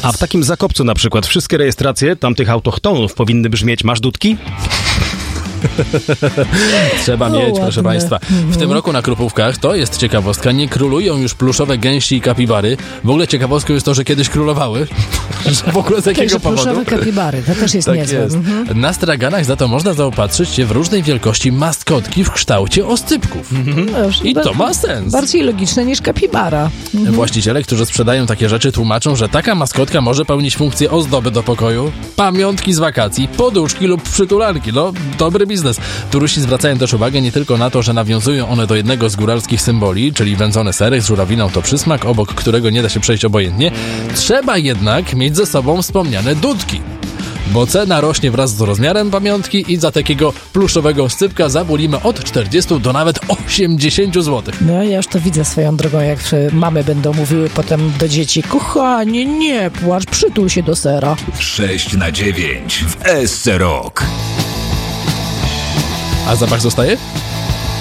A w takim Zakopcu na przykład wszystkie rejestracje tamtych autochtonów powinny brzmieć: masz dudki? Trzeba mieć, ładne. proszę Państwa. W tym roku na Krupówkach, to jest ciekawostka, nie królują już pluszowe gęsi i kapibary. W ogóle ciekawostką jest to, że kiedyś królowały. Że w ogóle z jakiego powodu? Pluszowe kapibary, to też jest Tak niezłe. jest. Na straganach za to można zaopatrzyć się w różnej wielkości maskotki w kształcie oscypków. I to ma sens. Bardziej logiczne niż kapibara. Właściciele, którzy sprzedają takie rzeczy, tłumaczą, że taka maskotka może pełnić funkcję ozdoby do pokoju, pamiątki z wakacji, poduszki lub przytulanki. No, dobry biznes. Turyści zwracają też uwagę nie tylko na to, że nawiązują one do jednego z góralskich symboli, czyli wędzony serek z żurawiną to przysmak, obok którego nie da się przejść obojętnie. Trzeba jednak mieć ze sobą wspomniane dudki. Bo cena rośnie wraz z rozmiarem pamiątki i za takiego pluszowego scypka zabulimy od 40 do nawet 80 zł. No ja już to widzę swoją drogą, jak mamy będą mówiły potem do dzieci: kochanie, nie płacz, przytul się do sera. 6/9 w SC Rock. A zapach zostaje?